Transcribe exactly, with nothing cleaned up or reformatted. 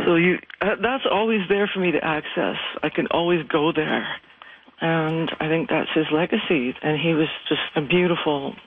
So you, uh, that's always there for me to access. I can always go there. And I think that's his legacy. And he was just a beautiful